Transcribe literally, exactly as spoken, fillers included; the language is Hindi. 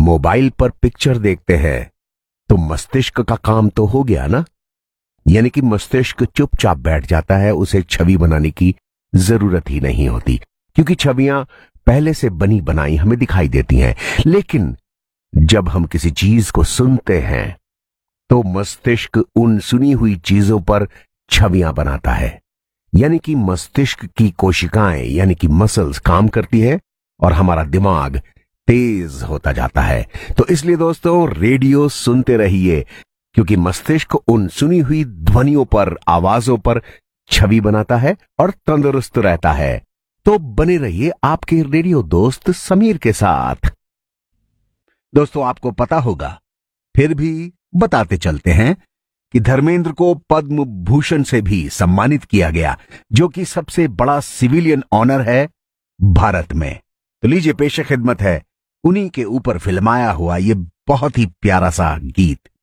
मोबाइल पर पिक्चर देखते हैं तो मस्तिष्क का काम तो हो गया ना, यानी कि मस्तिष्क चुपचाप बैठ जाता है, उसे छवि बनाने की जरूरत ही नहीं होती, क्योंकि छवियां पहले से बनी बनाई हमें दिखाई देती हैं। लेकिन जब हम किसी चीज को सुनते हैं तो मस्तिष्क उन सुनी हुई चीजों पर छवियां बनाता है, यानी कि मस्तिष्क की कोशिकाएं यानी कि मसल्स काम करती है और हमारा दिमाग तेज होता जाता है। तो इसलिए दोस्तों, रेडियो सुनते रहिए, क्योंकि मस्तिष्क उन सुनी हुई ध्वनियों पर, आवाजों पर छवि बनाता है और तंदुरुस्त रहता है। तो बने रहिए आपके रेडियो दोस्त समीर के साथ। दोस्तों, आपको पता होगा, फिर भी बताते चलते हैं कि धर्मेंद्र को पद्म भूषण से भी सम्मानित किया गया, जो कि सबसे बड़ा सिविलियन ऑनर है भारत में। तो लीजिए, पेश खिदमत है उन्हीं के ऊपर फिल्माया हुआ ये बहुत ही प्यारा सा गीत।